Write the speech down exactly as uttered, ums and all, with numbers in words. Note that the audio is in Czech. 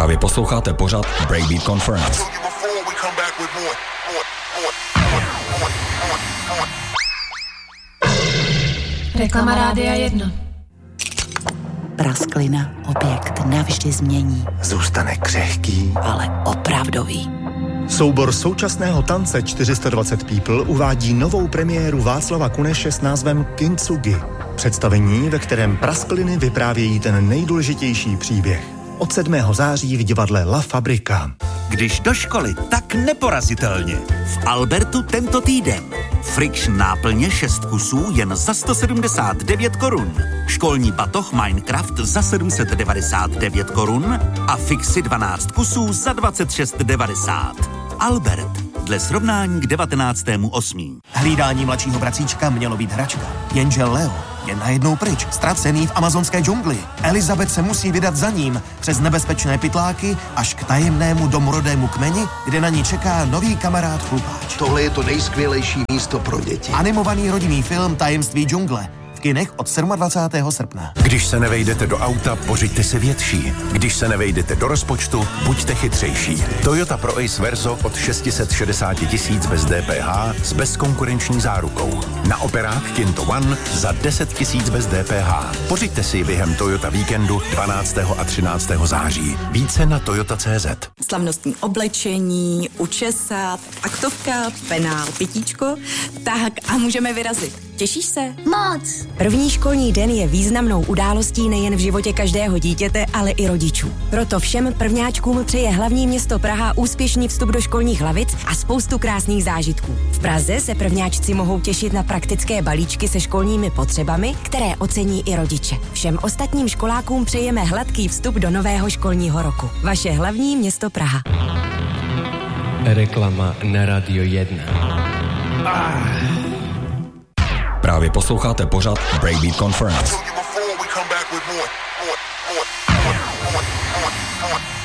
Právě posloucháte pořad Breakbeat Conference. Reklama Rádia jedna. Prasklina objekt navždy změní. Zůstane křehký, ale opravdový. Soubor současného tance čtyři sta dvacet People uvádí novou premiéru Václava Kuneše s názvem Kintsugi. Představení, ve kterém praskliny vyprávějí ten nejdůležitější příběh. Od sedmého září v divadle La Fabrika. Když do školy, tak neporazitelně. V Albertu tento týden. Friction náplně šest kusů jen za sto sedmdesát devět korun. Školní batoh Minecraft za sedm set devadesát devět korun a Fixy dvanáct kusů za dvacet šest devadesát. Albert. Dle srovnání k devatenáctému osmého Hlídání mladšího bratříčka mělo být hračka, jenže Leo je najednou pryč, ztracený v amazonské džungli. Elizabeth se musí vydat za ním přes nebezpečné pytláky až k tajemnému domorodému kmeni, kde na ní čeká nový kamarád chlupáč. Tohle je to nejskvělejší místo pro děti. Animovaný rodinný film Tajemství džungle. V kinech od dvacátého sedmého srpna. Když se nevejdete do auta, pořiďte si větší. Když se nevejdete do rozpočtu, buďte chytřejší. Toyota Pro Ace Verso od šest set šedesát tisíc bez D P H s bezkonkurenční zárukou. Na operák Kinto One za deset tisíc bez D P H. Pořiďte si během Toyota víkendu dvanáctého a třináctého září. Více na toyota tečka cé zet. Slavnostní oblečení, učesat, aktovka, penál, pitíčko. Tak a můžeme vyrazit. Těšíš se? Moc! První školní den je významnou událostí nejen v životě každého dítěte, ale i rodičů. Proto všem prvňáčkům přeje hlavní město Praha úspěšný vstup do školních lavic a spoustu krásných zážitků. V Praze se prvňáčci mohou těšit na praktické balíčky se školními potřebami, které ocení i rodiče. Všem ostatním školákům přejeme hladký vstup do nového školního roku. Vaše hlavní město Praha. Reklama na Radio jedna. Ah. Právě posloucháte pořad Breakbeat Conference.